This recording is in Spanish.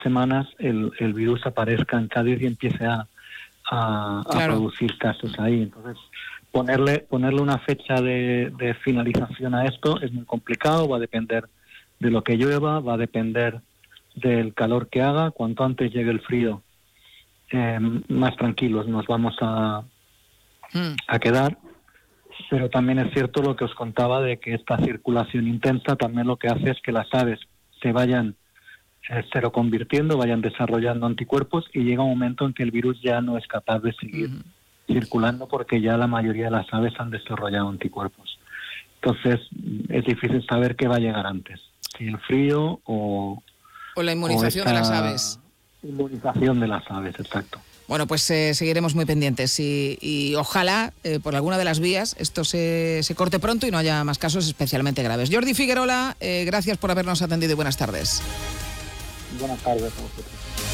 semanas el virus aparezca en Cádiz y empiece a producir casos ahí. Entonces, ponerle una fecha de finalización a esto es muy complicado, va a depender de lo que llueva, va a depender del calor que haga. Cuanto antes llegue el frío, más tranquilos nos vamos a quedar. Pero también es cierto lo que os contaba de que esta circulación intensa también lo que hace es que las aves se vayan seroconvirtiendo, vayan desarrollando anticuerpos, y llega un momento en que el virus ya no es capaz de seguir circulando porque ya la mayoría de las aves han desarrollado anticuerpos. Entonces es difícil saber qué va a llegar antes, si el frío o la inmunización de las aves. Inmunización de las aves, exacto. Bueno, pues seguiremos muy pendientes y ojalá por alguna de las vías esto se corte pronto y no haya más casos especialmente graves. Jordi Figuerola, gracias por habernos atendido y buenas tardes. Buenas tardes a vosotros.